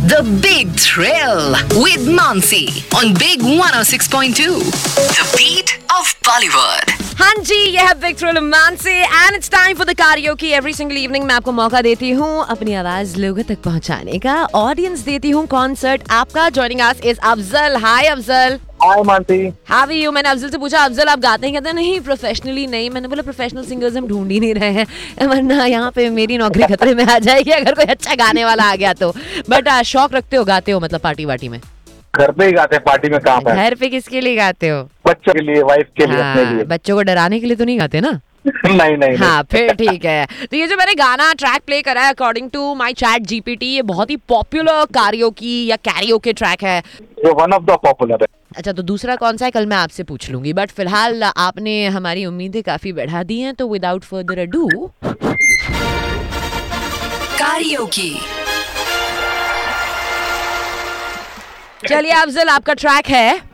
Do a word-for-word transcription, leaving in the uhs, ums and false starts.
The Big Thrill with Mansi on Big one oh six point two. The beat of Bollywood. हाँ जी, ये है big thrill Mansi and it's time for the karaoke. Every single evening मैं आपको मौका देती हूँ अपनी आवाज लोगों तक पहुँचाने का, ऑडियंस देती हूँ कॉन्सर्ट आपका। Joining us is Afzal. Hi Afzal. Hi Mansi. How are you? मैंने अफजल से पूछा, अफजल आप गाते हैं? कहते हैं नहीं प्रोफेशनली नहीं। मैंने बोला प्रोफेशनल सिंगर्स हम ढूंढ ही नहीं रहे हैं, वरना यहाँ पे मेरी नौकरी खतरे में आ जाएगी अगर कोई अच्छा गाने वाला आ गया तो। बट शौक रखते हो, गाते हो मतलब पार्टी वार्टी में? घर पे ही गाते हैं, पार्टी में कहाँ पे? घर पे किसके लिए गाते हो? बच्चों के लिए, वाइफ के लिए, अपने हाँ, लिए। बच्चों को डराने के लिए तो नहीं गाते ना? नहीं नहीं हाँ फिर ठीक है। तो ये जो मैंने गाना ट्रैक प्ले करा है according to my chat GPT, ये बहुत ही पॉपुलर कैरियोके या कैरियोके ट्रैक है। जो वन ऑफ द पॉपुलर है। अच्छा, तो दूसरा कौन सा है कल मैं आपसे पूछ लूंगी, बट फिलहाल आपने हमारी उम्मीदें काफी बढ़ा दी हैं, तो विदाउट फर्दर अडू Karaoke. चलिए अफजल, आपका ट्रैक है